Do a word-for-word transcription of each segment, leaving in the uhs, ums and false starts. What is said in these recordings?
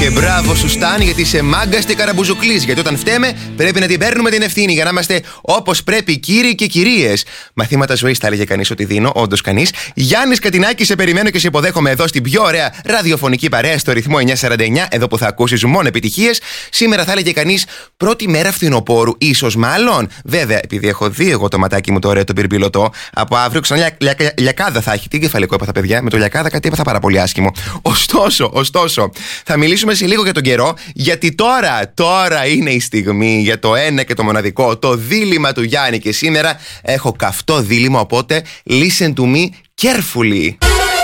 Και μπράβο σου Σταν, γιατί είσαι μάγκας και καραμπουζουκλής. Γιατί όταν φταίμε πρέπει να την παίρνουμε την ευθύνη για να είμαστε όπως πρέπει κύριοι και κυρίες. Μαθήματα ζωής θα έλεγε κανείς ότι δίνω, όντως κανείς. Γιάννης Κατινάκη, σε περιμένω και σε υποδέχομαι εδώ στην πιο ωραία ραδιοφωνική παρέα στο ρυθμό εννιακόσια σαράντα εννιά, εδώ που θα ακούσεις μόνο επιτυχίες. Σήμερα θα έλεγε κανείς πρώτη μέρα φθινοπόρου, ίσως μάλλον. Βέβαια, επειδή έχω δει εγώ το ματάκι μου το ωραίο το πυρπιλωτό, από αύριο ξανά λια, λια, λιακάδα θα έχει. Τι κεφαλικό έπαθα, παιδιά, με το λιακάδα κάτι έπαθα πάρα πολύ άσχημο. Ωστόσο, ωστόσο, θα μιλήσουμε σε λίγο για τον καιρό, γιατί τώρα, τώρα είναι η στιγμή για το ένα και το μοναδικό, το δίλημμα του Γιάννη. Και σήμερα έχω καυτό δίλημμα, οπότε listen to me carefully.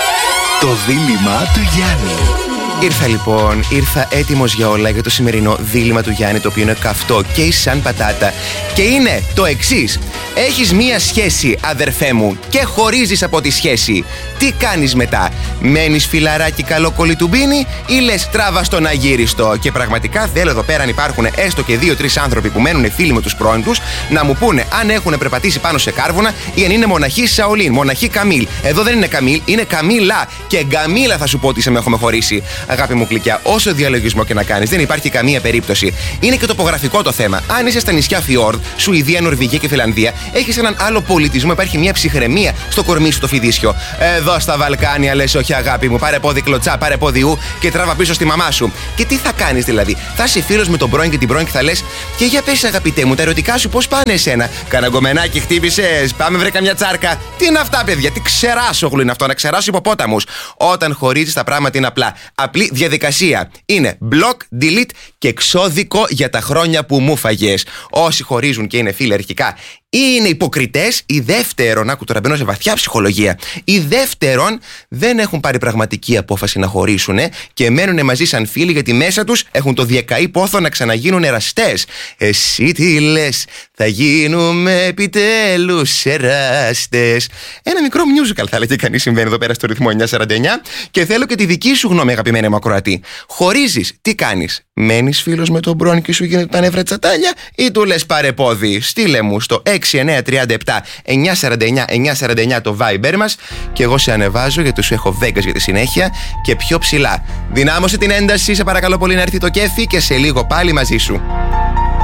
Το δίλημμα του Γιάννη. Ήρθα λοιπόν, ήρθα έτοιμος για όλα για το σημερινό δίλημμα του Γιάννη, το οποίο είναι καυτό και σαν πατάτα. Και είναι το εξής. Έχεις μία σχέση, αδερφέ μου, και χωρίζεις από τη σχέση. Τι κάνεις μετά? Μένεις φιλαράκι καλό κολλητουμπίνι ή λες τράβα στον αγύριστο? Και πραγματικά θέλω εδώ πέρα, αν υπάρχουν έστω και δύο-τρεις άνθρωποι που μένουν φίλοι με τους πρώην τους, να μου πούνε αν έχουν περπατήσει πάνω σε κάρβουνα ή αν είναι μοναχή Σαολίν, μοναχή Καμίλ. Εδώ δεν είναι Καμίλ, είναι Καμίλα. Και Γκαμίλα θα σου πω ότι σε με έχουμε χωρίσει. Αγάπη μου γλυκιά, όσο διαλογισμό και να κάνεις, δεν υπάρχει καμία περίπτωση. Είναι και τοπογραφικό το θέμα. Αν είσαι στα νησιά Φιόρδ, Σουηδία, Νορβηγία και Φιλανδία, έχεις έναν άλλο πολιτισμό, υπάρχει μια ψυχραιμία στο κορμί σου το φιδίσιο. Εδώ στα Βαλκάνια λες όχι αγάπη μου, πάρε πόδι κλωτσά, πάρε πόδι ου και τράβα πίσω στη μαμά σου. Και τι θα κάνεις δηλαδή? Θα είσαι φίλος με τον πρώην και την πρώην και θα λες και για πες αγαπητέ μου, τα ερωτικά σου πώς πάνε εσένα? Καναγκομενάκι χτύπησες, πάμε βρε καμιά τσάρκα. Τι είναι αυτά παιδιά, τι ξεράσογλου είναι αυτό, να ξεράσω υποπόταμους. Όταν χωρίζεις τα πράγματα είναι απλά. Απλή διαδικασία. Είναι block, delete και εξώδικο για τα χρόνια που μου φαγες. Όσοι χωρίζουν και είναι φίλοι αρχικά ή είναι υποκριτές, ή δεύτερον, άκου τώρα μπαίνω σε βαθιά ψυχολογία, ή δεύτερον δεν έχουν πάρει πραγματική απόφαση να χωρίσουν και μένουν μαζί σαν φίλοι, γιατί μέσα τους έχουν το διακαή πόθο να ξαναγίνουν εραστές. Εσύ τι λες, θα γίνουμε επιτέλους εραστές? Ένα μικρό musical θα έλεγε κανείς συμβαίνει εδώ πέρα στο ρυθμό εννιακόσια σαράντα εννιά και θέλω και τη δική σου γνώμη, αγαπημένη μου ακροατή. Χωρίζεις, τι κάνεις? Μένεις φίλος με τον πρώην και σου γίνεται τα νεύρα τσατάλια ή του λες πάρε πόδι? Στείλε μου στο έξι εννιά τρία επτά εννιακόσια σαράντα εννιά εννιακόσια σαράντα εννιά το Viber μας και εγώ σε ανεβάζω γιατί σου έχω Vegas για τη συνέχεια και πιο ψηλά. Δυνάμωσε την ένταση, σε παρακαλώ πολύ να έρθει το κέφι και σε λίγο πάλι μαζί σου.